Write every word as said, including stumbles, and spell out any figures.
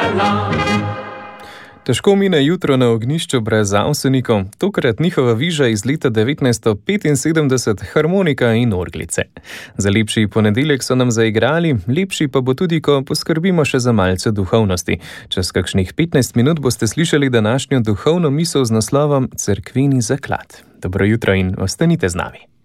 Težko mine jutro na ognjišču brez avsenikov, tokrat njihova viža iz leta devetnajststo petinsedemdeset, harmonika in orglice. Za lepši ponedeljek so nam zaigrali, lepši pa bo tudi, ko poskrbimo še za malce duhovnosti. Čez kakšnih petnajst minut boste slišali današnjo duhovno misel z naslovom Cerkveni zaklad. Dobro jutro in ostanite z nami.